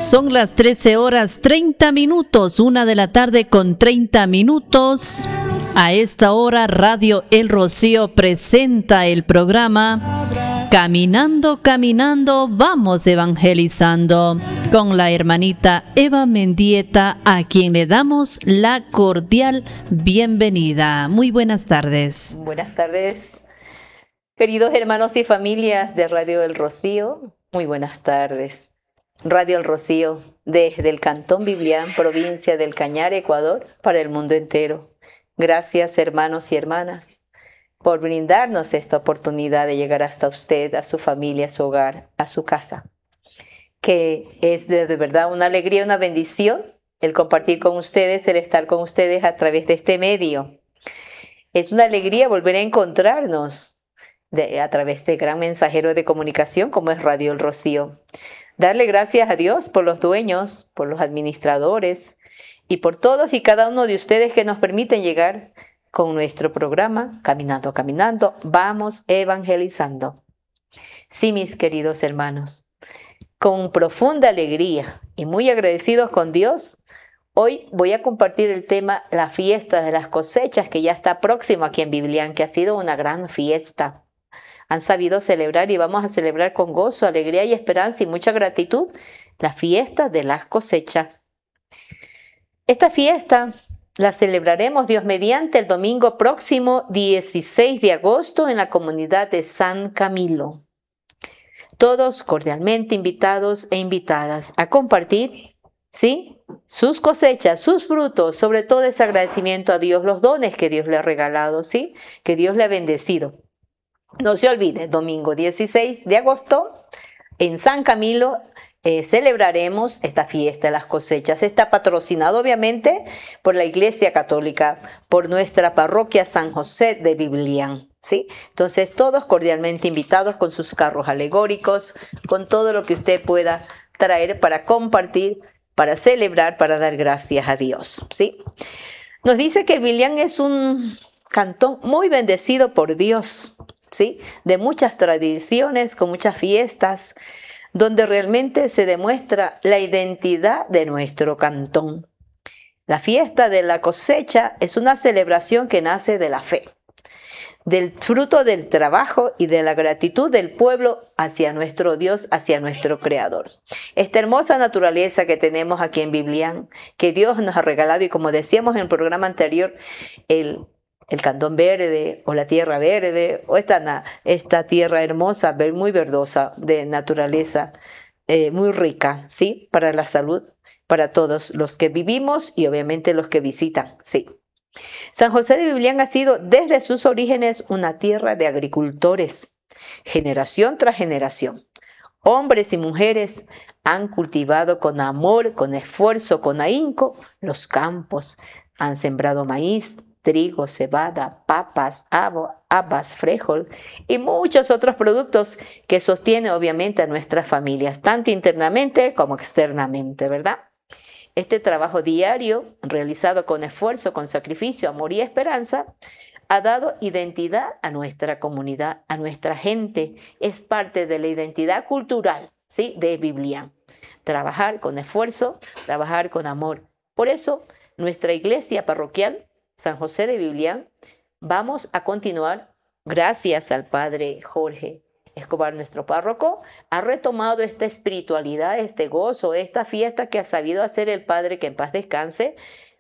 Son las 13 horas 30 minutos, 1 de la tarde con 30 minutos. A esta hora Radio El Rocío presenta el programa Caminando, Caminando, vamos evangelizando, con la hermanita Eva Mendieta, a quien le damos la cordial bienvenida. Muy buenas tardes. Buenas tardes, queridos hermanos y familias de Radio El Rocío. Muy buenas tardes. Radio El Rocío, desde el Cantón Biblián, provincia del Cañar, Ecuador, para el mundo entero. Gracias, hermanos y hermanas, por brindarnos esta oportunidad de llegar hasta usted, a su familia, a su hogar, a su casa. Que es de verdad una alegría, una bendición el compartir con ustedes, el estar con ustedes a través de este medio. Es una alegría volver a encontrarnos a través de gran mensajero de comunicación como es Radio El Rocío. Darle gracias a Dios por los dueños, por los administradores y por todos y cada uno de ustedes que nos permiten llegar con nuestro programa Caminando, Caminando, vamos evangelizando. Sí, mis queridos hermanos, con profunda alegría y muy agradecidos con Dios, hoy voy a compartir el tema la fiesta de las cosechas, que ya está próximo aquí en Biblián, que ha sido una gran fiesta. Han sabido celebrar y vamos a celebrar con gozo, alegría y esperanza y mucha gratitud la fiesta de las cosechas. Esta fiesta la celebraremos, Dios mediante, el domingo próximo 16 de agosto en la comunidad de San Camilo. Todos cordialmente invitados e invitadas a compartir, ¿sí?, sus cosechas, sus frutos, sobre todo ese agradecimiento a Dios, los dones que Dios le ha regalado, ¿sí?, que Dios le ha bendecido. No se olvide, domingo 16 de agosto en San Camilo celebraremos esta fiesta de las cosechas. Está patrocinado obviamente por la Iglesia Católica, por nuestra parroquia San José de Biblián, ¿sí? Entonces todos cordialmente invitados con sus carros alegóricos, con todo lo que usted pueda traer para compartir, para celebrar, para dar gracias a Dios, ¿sí? Nos dice que Biblián es un cantón muy bendecido por Dios, ¿sí?, de muchas tradiciones, con muchas fiestas, donde realmente se demuestra la identidad de nuestro cantón. La fiesta de la cosecha es una celebración que nace de la fe, del fruto del trabajo y de la gratitud del pueblo hacia nuestro Dios, hacia nuestro Creador. Esta hermosa naturaleza que tenemos aquí en Biblián, que Dios nos ha regalado, y como decíamos en el programa anterior, el cantón verde o la tierra verde o esta tierra hermosa, muy verdosa, de naturaleza muy rica, ¿sí?, para la salud, para todos los que vivimos y obviamente los que visitan, sí. San José de Biblián ha sido desde sus orígenes una tierra de agricultores, generación tras generación. Hombres y mujeres han cultivado con amor, con esfuerzo, con ahínco los campos, han sembrado maíz, trigo, cebada, papas, habas, frijol y muchos otros productos que sostienen obviamente a nuestras familias, tanto internamente como externamente, ¿verdad? Este trabajo diario, realizado con esfuerzo, con sacrificio, amor y esperanza, ha dado identidad a nuestra comunidad, a nuestra gente. Es parte de la identidad cultural, ¿sí?, de Biblián. Trabajar con esfuerzo, trabajar con amor. Por eso, nuestra iglesia parroquial San José de Biblián, vamos a continuar, gracias al padre Jorge Escobar, nuestro párroco, ha retomado esta espiritualidad, este gozo, esta fiesta que ha sabido hacer el padre, que en paz descanse,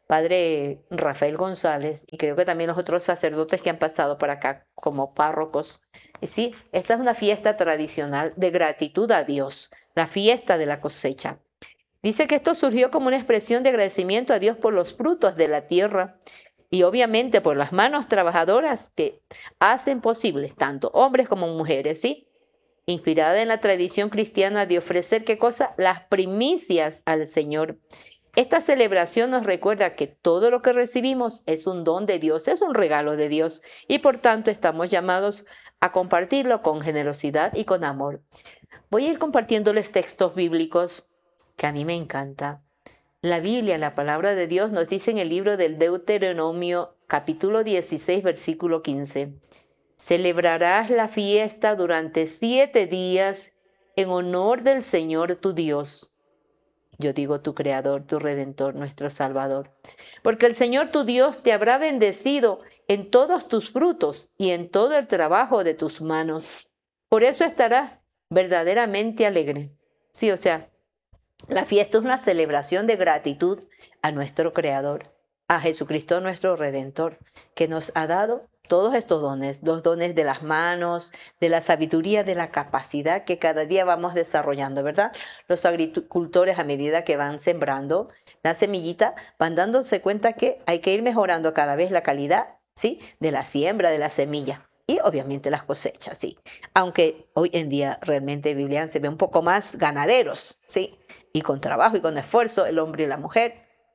padre Rafael González, y creo que también los otros sacerdotes que han pasado por acá como párrocos. Y sí, esta es una fiesta tradicional de gratitud a Dios, la fiesta de la cosecha. Dice que esto surgió como una expresión de agradecimiento a Dios por los frutos de la tierra, y obviamente por las manos trabajadoras que hacen posible tanto hombres como mujeres, ¿sí?, inspirada en la tradición cristiana de ofrecer, ¿qué cosa?, las primicias al Señor. Esta celebración nos recuerda que todo lo que recibimos es un don de Dios, es un regalo de Dios, y por tanto estamos llamados a compartirlo con generosidad y con amor. Voy a ir compartiéndoles textos bíblicos que a mí me encanta. La Biblia, la palabra de Dios, nos dice en el libro del Deuteronomio, capítulo 16, versículo 15. Celebrarás la fiesta durante 7 días en honor del Señor tu Dios. yo digo tu Creador, tu Redentor, nuestro Salvador. Porque el Señor tu Dios te habrá bendecido en todos tus frutos y en todo el trabajo de tus manos. Por eso estarás verdaderamente alegre. Sí, o sea, la fiesta es una celebración de gratitud a nuestro Creador, a Jesucristo nuestro Redentor, que nos ha dado todos estos dones, los dones de las manos, de la sabiduría, de la capacidad que cada día vamos desarrollando, ¿verdad? Los agricultores, a medida que van sembrando la semillita, van dándose cuenta que hay que ir mejorando cada vez la calidad, ¿sí?, de la siembra, de la semilla. Y obviamente las cosechas, sí. Aunque hoy en día realmente Biblián se ve un poco más ganaderos, ¿sí? Y con trabajo y con esfuerzo, el hombre y la mujer,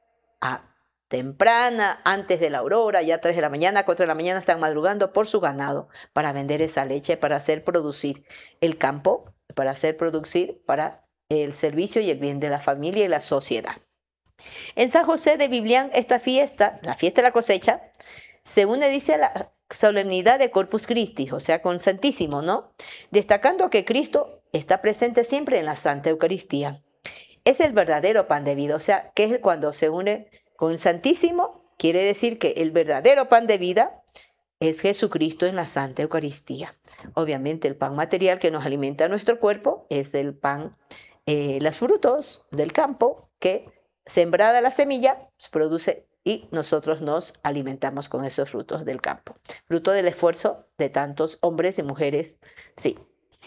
temprana, antes de la aurora, ya 3 de la mañana, 4 de la mañana, están madrugando por su ganado para vender esa leche, para hacer producir el campo, para hacer producir para el servicio y el bien de la familia y la sociedad. En San José de Biblián, esta fiesta, la fiesta de la cosecha, se une, dice, a la solemnidad de Corpus Christi, o sea, con Santísimo, ¿no? Destacando que Cristo está presente siempre en la Santa Eucaristía. Es el verdadero pan de vida, o sea, que es cuando se une con el Santísimo, quiere decir que el verdadero pan de vida es Jesucristo en la Santa Eucaristía. Obviamente el pan material que nos alimenta nuestro cuerpo es el pan, los frutos del campo que sembrada la semilla produce y nosotros nos alimentamos con esos frutos del campo. Fruto del esfuerzo de tantos hombres y mujeres, sí.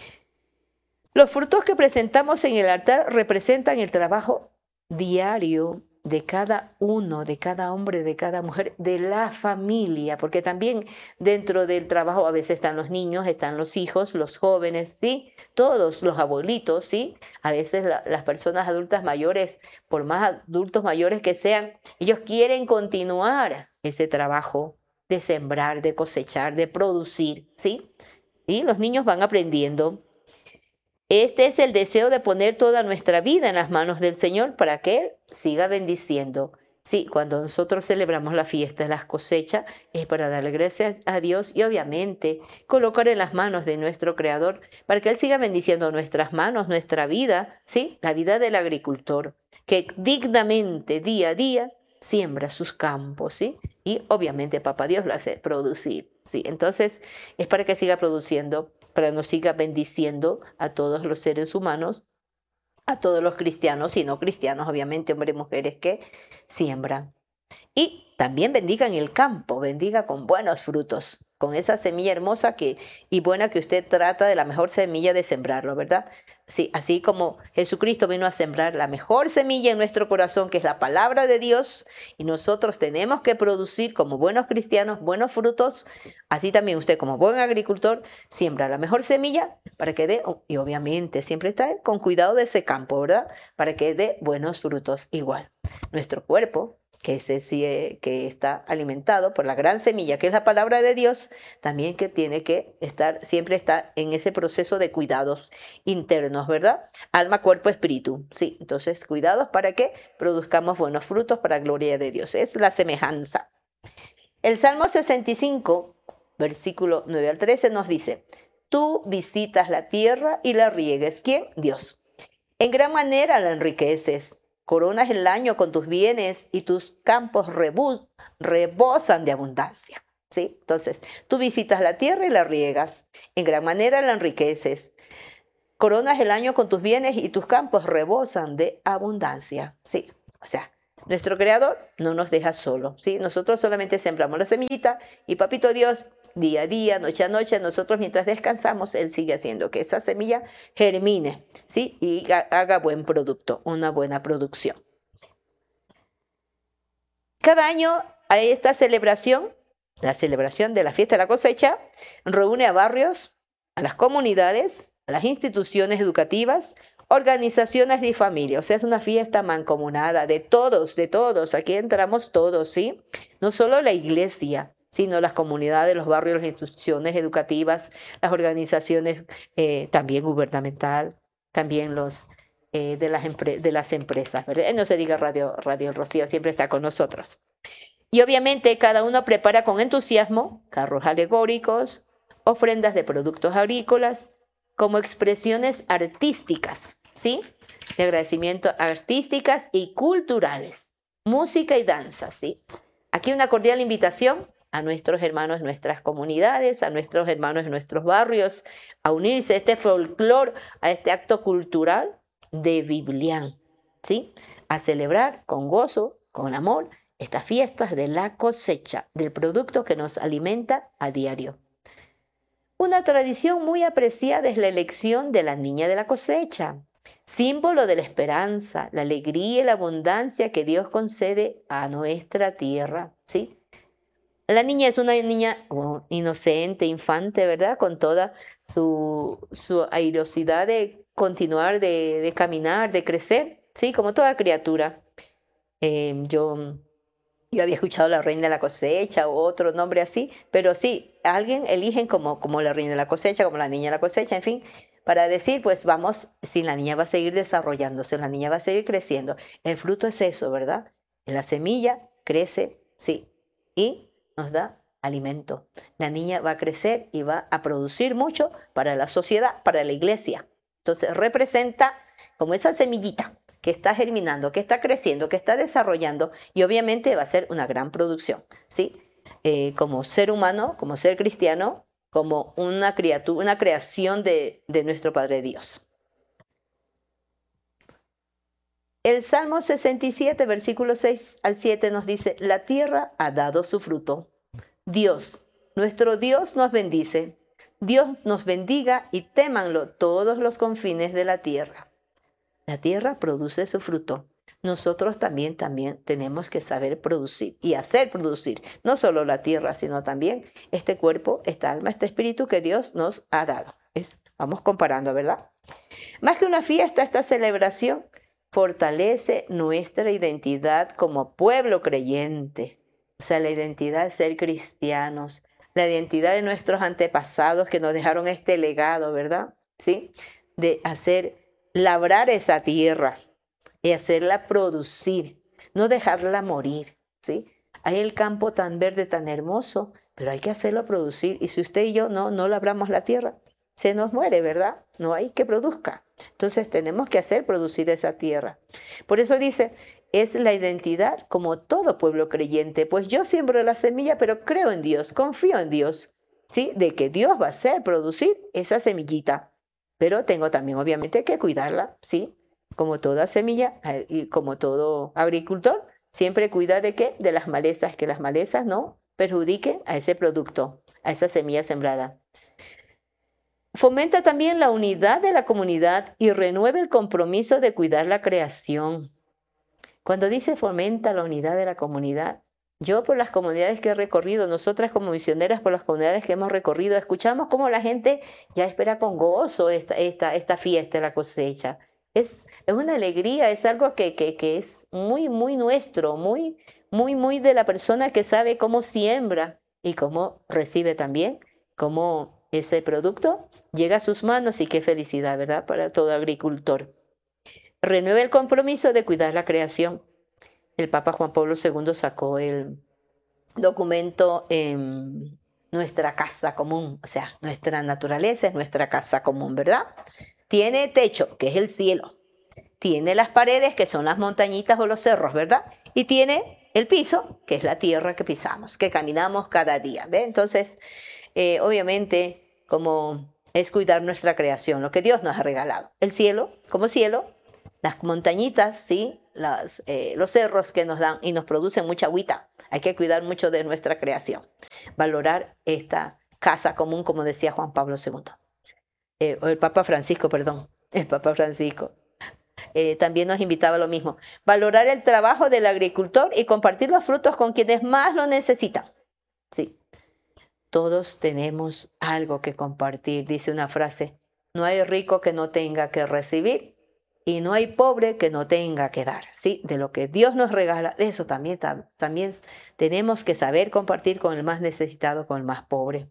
Los frutos que presentamos en el altar representan el trabajo diario de cada uno, de cada hombre, de cada mujer, de la familia, porque también dentro del trabajo a veces están los niños, están los hijos, los jóvenes, ¿sí? Todos los abuelitos, ¿sí? A veces las personas adultas mayores, por más adultos mayores que sean, ellos quieren continuar ese trabajo de sembrar, de cosechar, de producir, ¿sí? Y los niños van aprendiendo. Este es el deseo de poner toda nuestra vida en las manos del Señor para que Él siga bendiciendo. Sí, cuando nosotros celebramos la fiesta de las cosechas es para darle gracias a Dios y obviamente colocar en las manos de nuestro Creador para que Él siga bendiciendo nuestras manos, nuestra vida, sí, la vida del agricultor que dignamente día a día siembra sus campos, ¿sí? Y obviamente Papá Dios lo hace producir, ¿sí? Entonces es para que siga produciendo, para que nos siga bendiciendo a todos los seres humanos, a todos los cristianos y no cristianos, obviamente, hombres y mujeres que siembran. Y también bendigan el campo, bendiga con buenos frutos, con esa semilla hermosa y buena que usted trata de la mejor semilla de sembrarlo, ¿verdad? Sí, así como Jesucristo vino a sembrar la mejor semilla en nuestro corazón, que es la palabra de Dios, y nosotros tenemos que producir como buenos cristianos buenos frutos, así también usted como buen agricultor siembra la mejor semilla para que dé, y obviamente siempre está con cuidado de ese campo, ¿verdad? Para que dé buenos frutos igual. Nuestro cuerpo, que está alimentado por la gran semilla, que es la palabra de Dios, también que tiene que estar, siempre está en ese proceso de cuidados internos, ¿verdad? Alma, cuerpo, espíritu, sí. Entonces, cuidados para que produzcamos buenos frutos para la gloria de Dios. Es la semejanza. El Salmo 65, versículo 9 al 13 nos dice, tú visitas la tierra y la riegues. ¿Quién? Dios. En gran manera la enriqueces. Coronas el año con tus bienes y tus campos rebosan de abundancia. ¿Sí? Entonces, tú visitas la tierra y la riegas. En gran manera la enriqueces. Coronas el año con tus bienes y tus campos rebosan de abundancia. Sí, o sea, nuestro Creador no nos deja solo. ¿Sí? Nosotros solamente sembramos la semillita y Papito Dios, día a día, noche a noche, nosotros mientras descansamos, Él sigue haciendo que esa semilla germine, ¿sí? Y haga buen producto, una buena producción. Cada año a esta celebración, la celebración de la fiesta de la cosecha, reúne a barrios, a las comunidades, a las instituciones educativas, organizaciones y familias. O sea, es una fiesta mancomunada de todos, aquí entramos todos, ¿sí? No solo la iglesia, sino las comunidades, los barrios, las instituciones educativas, las organizaciones también gubernamental, también los de las empresas, ¿verdad? No se diga Radio El Rocío, siempre está con nosotros. Y obviamente cada uno prepara con entusiasmo carros alegóricos, ofrendas de productos agrícolas, como expresiones artísticas, ¿sí? de agradecimiento artísticas y culturales, música y danza, ¿sí? Aquí una cordial invitación a nuestros hermanos en nuestras comunidades, a nuestros hermanos en nuestros barrios, a unirse a este folclore, a este acto cultural de Biblián, ¿sí? A celebrar con gozo, con amor, estas fiestas de la cosecha, del producto que nos alimenta a diario. Una tradición muy apreciada es la elección de la niña de la cosecha, símbolo de la esperanza, la alegría y la abundancia que Dios concede a nuestra tierra, ¿sí? La niña es una niña inocente, infante, ¿verdad? Con toda su airosidad de continuar, de caminar, de crecer, ¿sí? Como toda criatura. Yo había escuchado la reina de la cosecha o otro nombre así, pero sí, alguien eligen como la reina de la cosecha, como la niña de la cosecha, en fin, para decir, pues vamos, si la niña va a seguir desarrollándose, la niña va a seguir creciendo. El fruto es eso, ¿verdad? La semilla crece, sí, y nos da alimento. La niña va a crecer y va a producir mucho para la sociedad, para la iglesia. Entonces representa como esa semillita que está germinando, que está creciendo, que está desarrollando y obviamente va a ser una gran producción, ¿sí? Como ser humano, como ser cristiano, como una criatura, una creación de nuestro Padre Dios. El Salmo 67, versículos 6 al 7 nos dice, la tierra ha dado su fruto. Dios, nuestro Dios nos bendice. Dios nos bendiga y témanlo todos los confines de la tierra. La tierra produce su fruto. Nosotros también tenemos que saber producir y hacer producir, no solo la tierra, sino también este cuerpo, esta alma, este espíritu que Dios nos ha dado. Vamos comparando, ¿verdad? Más que una fiesta, esta celebración fortalece nuestra identidad como pueblo creyente. O sea, la identidad de ser cristianos, la identidad de nuestros antepasados que nos dejaron este legado, ¿verdad? ¿Sí? De labrar esa tierra y hacerla producir, no dejarla morir, ¿sí? Hay el campo tan verde, tan hermoso, pero hay que hacerlo producir. Y si usted y yo no labramos la tierra, se nos muere, ¿verdad? No hay que produzca. Entonces tenemos que hacer producir esa tierra. Por eso dice, es la identidad como todo pueblo creyente. Pues yo siembro la semilla, pero creo en Dios, confío en Dios, ¿sí? De que Dios va a hacer producir esa semillita. Pero tengo también, obviamente, que cuidarla, ¿sí? Como toda semilla y como todo agricultor, siempre cuida de ¿qué? De las malezas, que las malezas no perjudiquen a ese producto, a esa semilla sembrada. Fomenta también la unidad de la comunidad y renueva el compromiso de cuidar la creación. Cuando dice fomenta la unidad de la comunidad, yo por las comunidades que he recorrido, nosotras como misioneras por las comunidades que hemos recorrido, escuchamos cómo la gente ya espera con gozo esta fiesta de la cosecha. Es una alegría, es algo que es muy, muy nuestro, muy, muy, muy de la persona que sabe cómo siembra y cómo recibe también, cómo ese producto llega a sus manos y qué felicidad, ¿verdad? Para todo agricultor. Renueva el compromiso de cuidar la creación. El Papa Juan Pablo II sacó el documento Nuestra casa común, o sea, nuestra naturaleza es nuestra casa común, ¿verdad? Tiene techo, que es el cielo. Tiene las paredes, que son las montañitas o los cerros, ¿verdad? Y tiene el piso, que es la tierra que pisamos, que caminamos cada día, ¿ve? Entonces, obviamente, como es cuidar nuestra creación, lo que Dios nos ha regalado. El cielo, como cielo, las montañitas, ¿sí? Los cerros que nos dan y nos producen mucha agüita. Hay que cuidar mucho de nuestra creación. Valorar esta casa común, como decía Juan Pablo II. El Papa Francisco, perdón. El Papa Francisco. También nos invitaba a lo mismo. Valorar el trabajo del agricultor y compartir los frutos con quienes más lo necesitan. Sí. Todos tenemos algo que compartir, dice una frase. No hay rico que no tenga que recibir y no hay pobre que no tenga que dar. ¿Sí? De lo que Dios nos regala, eso también tenemos que saber compartir con el más necesitado, con el más pobre.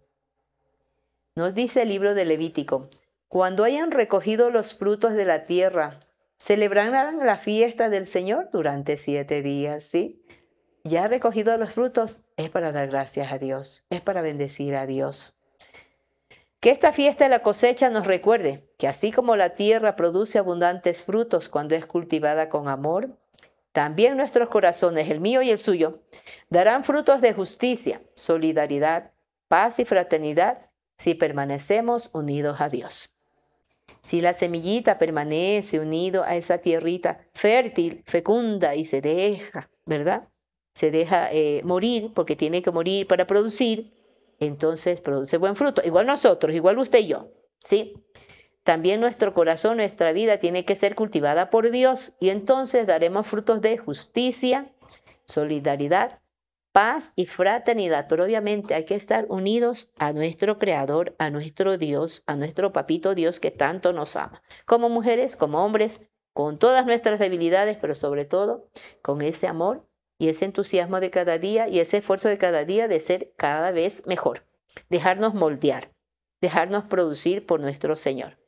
Nos dice el libro de Levítico, cuando hayan recogido los frutos de la tierra, celebrarán la fiesta del Señor durante 7 días, ¿sí? Ya recogido los frutos, es para dar gracias a Dios, es para bendecir a Dios. Que esta fiesta de la cosecha nos recuerde que así como la tierra produce abundantes frutos cuando es cultivada con amor, también nuestros corazones, el mío y el suyo, darán frutos de justicia, solidaridad, paz y fraternidad si permanecemos unidos a Dios. Si la semillita permanece unido a esa tierrita fértil, fecunda y se deja, ¿verdad? Se deja morir porque tiene que morir para producir, entonces produce buen fruto. Igual nosotros, igual usted y yo, ¿sí? También nuestro corazón, nuestra vida tiene que ser cultivada por Dios y entonces daremos frutos de justicia, solidaridad, paz y fraternidad. Pero obviamente hay que estar unidos a nuestro Creador, a nuestro Dios, a nuestro Papito Dios que tanto nos ama. Como mujeres, como hombres, con todas nuestras debilidades, pero sobre todo con ese amor y ese entusiasmo de cada día y ese esfuerzo de cada día de ser cada vez mejor. Dejarnos moldear, dejarnos producir por nuestro Señor.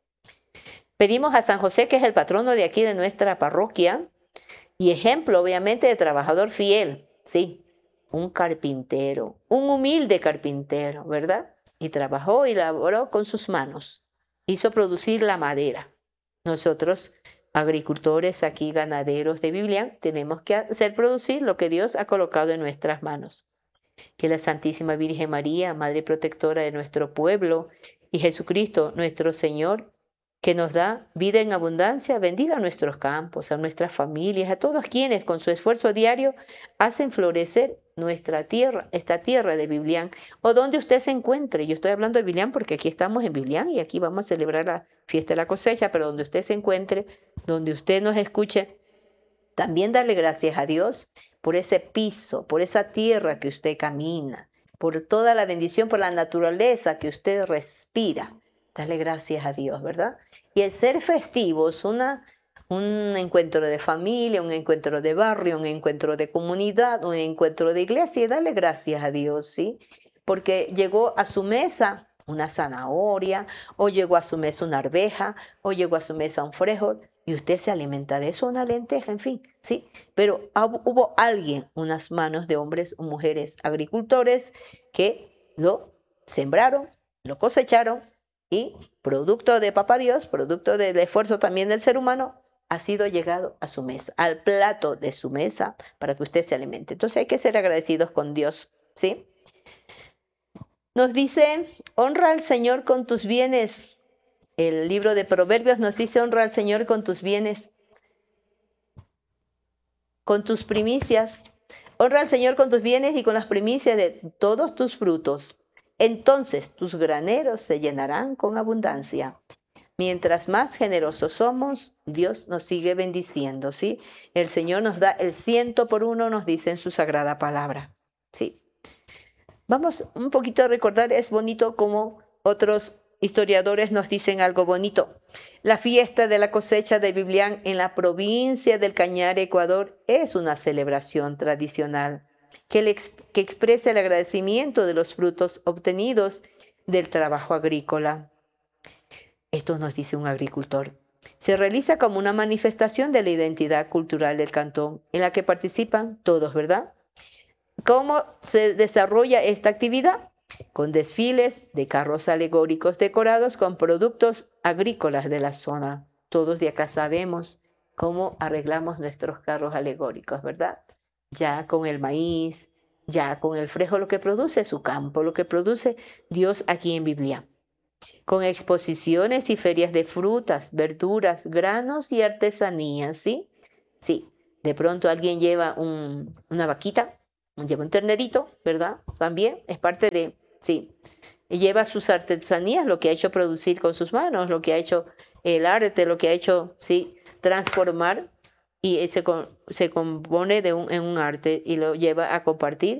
Pedimos a San José, que es el patrono de aquí de nuestra parroquia y ejemplo obviamente de trabajador fiel, sí, un carpintero, un humilde carpintero, ¿verdad? Y trabajó y laboró con sus manos, hizo producir la madera. Nosotros, agricultores aquí, ganaderos de Biblia, tenemos que hacer producir lo que Dios ha colocado en nuestras manos. Que la Santísima Virgen María, Madre Protectora de nuestro pueblo, y Jesucristo, nuestro Señor, que nos da vida en abundancia, bendiga a nuestros campos, a nuestras familias, a todos quienes con su esfuerzo diario hacen florecer nuestra tierra, esta tierra de Biblián, o donde usted se encuentre. Yo estoy hablando de Biblián porque aquí estamos en Biblián y aquí vamos a celebrar la fiesta de la cosecha, pero donde usted se encuentre, donde usted nos escuche, también darle gracias a Dios por ese piso, por esa tierra que usted camina, por toda la bendición, por la naturaleza que usted respira. Darle gracias a Dios, ¿verdad? Y el ser festivo es un encuentro de familia, un encuentro de barrio, un encuentro de comunidad, un encuentro de iglesia, y darle gracias a Dios, ¿sí? Porque llegó a su mesa una zanahoria, o llegó a su mesa una arveja, o llegó a su mesa un frijol, y usted se alimenta de eso, una lenteja, en fin, ¿sí? Pero hubo alguien, unas manos de hombres o mujeres agricultores que lo sembraron, lo cosecharon, y producto de Papá Dios, producto del esfuerzo también del ser humano, ha sido llegado a su mesa, al plato de su mesa, para que usted se alimente. Entonces hay que ser agradecidos con Dios, ¿sí? Nos dice, honra al Señor con tus bienes. El libro de Proverbios nos dice, honra al Señor con tus bienes, con tus primicias. Honra al Señor con tus bienes y con las primicias de todos tus frutos. Entonces tus graneros se llenarán con abundancia. Mientras más generosos somos, Dios nos sigue bendiciendo, ¿sí? El Señor nos da el 100 por 1, nos dice en su sagrada palabra, ¿sí? Vamos un poquito a recordar, es bonito como otros historiadores nos dicen algo bonito. La fiesta de la cosecha de Biblián en la provincia del Cañar, Ecuador, es una celebración tradicional que expresa el agradecimiento de los frutos obtenidos del trabajo agrícola. Esto nos dice un agricultor. Se realiza como una manifestación de la identidad cultural del cantón, en la que participan todos, ¿verdad? ¿Cómo se desarrolla esta actividad? Con desfiles de carros alegóricos decorados con productos agrícolas de la zona. Todos de acá sabemos cómo arreglamos nuestros carros alegóricos, ¿verdad? Ya con el maíz, ya con el frijol, lo que produce su campo, lo que produce Dios aquí en Biblia. Con exposiciones y ferias de frutas, verduras, granos y artesanías, ¿sí? Sí, de pronto alguien lleva una vaquita, lleva un ternerito, ¿verdad? También es parte de, sí. Y lleva sus artesanías, lo que ha hecho producir con sus manos, lo que ha hecho el arte, lo que ha hecho, sí, transformar, y se compone en un arte y lo lleva a compartir